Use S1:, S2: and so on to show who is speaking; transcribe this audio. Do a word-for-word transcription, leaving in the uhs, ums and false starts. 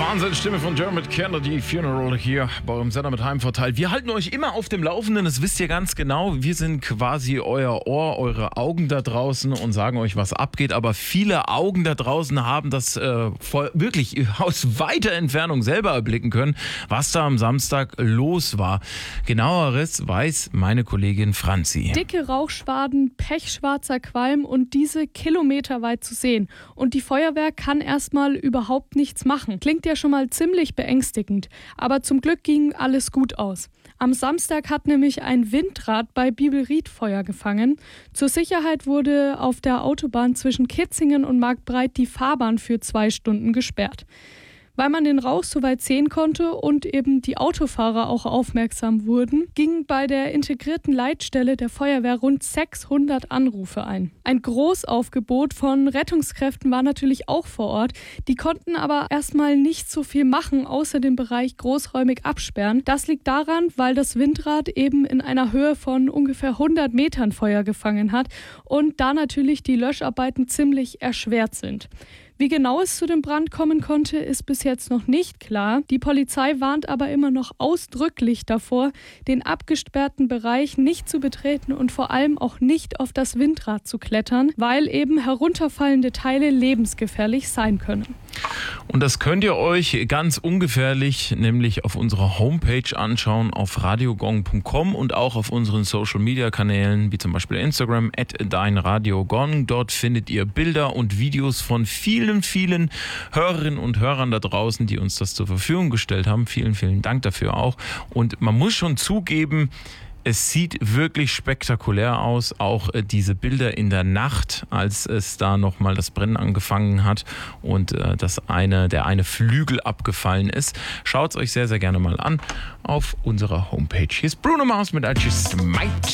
S1: Wahnsinnsstimme von Dermot Kennedy, Funeral hier bei eurem Sender mit Heimvorteil. Wir halten euch immer auf dem Laufenden, das wisst ihr ganz genau. Wir sind quasi euer Ohr, eure Augen da draußen und sagen euch, was abgeht. Aber viele Augen da draußen haben das äh, voll, wirklich aus weiter Entfernung selber erblicken können, was da am Samstag los war. Genaueres weiß meine Kollegin Franzi.
S2: Dicke Rauchschwaden, pechschwarzer Qualm und diese kilometerweit zu sehen. Und die Feuerwehr kann erstmal überhaupt nichts machen. Klingt ja schon mal ziemlich beängstigend. Aber zum Glück ging alles gut aus. Am Samstag hat nämlich ein Windrad bei Bibelried Feuer gefangen. Zur Sicherheit wurde auf der Autobahn zwischen Kitzingen und Marktbreit die Fahrbahn für zwei Stunden gesperrt. Weil man den Rauch so weit sehen konnte und eben die Autofahrer auch aufmerksam wurden, gingen bei der integrierten Leitstelle der Feuerwehr rund sechshundert Anrufe ein. Ein Großaufgebot von Rettungskräften war natürlich auch vor Ort. Die konnten aber erstmal nicht so viel machen, außer den Bereich großräumig absperren. Das liegt daran, weil das Windrad eben in einer Höhe von ungefähr hundert Metern Feuer gefangen hat und da natürlich die Löscharbeiten ziemlich erschwert sind. Wie genau es zu dem Brand kommen konnte, ist bis jetzt noch nicht klar. Die Polizei warnt aber immer noch ausdrücklich davor, den abgesperrten Bereich nicht zu betreten und vor allem auch nicht auf das Windrad zu klettern, weil eben herunterfallende Teile lebensgefährlich sein können.
S1: Und das könnt ihr euch ganz ungefährlich nämlich auf unserer Homepage anschauen, auf radiogong punkt com und auch auf unseren Social-Media-Kanälen, wie zum Beispiel Instagram, at deinradiogong. Dort findet ihr Bilder und Videos von vielen, vielen Hörerinnen und Hörern da draußen, die uns das zur Verfügung gestellt haben. Vielen, vielen Dank dafür auch. Und man muss schon zugeben, es sieht wirklich spektakulär aus, auch äh, diese Bilder in der Nacht, als es da nochmal das Brennen angefangen hat und äh, das eine, der eine Flügel abgefallen ist. Schaut es euch sehr, sehr gerne mal an auf unserer Homepage. Hier ist Bruno Mars mit I Just Might.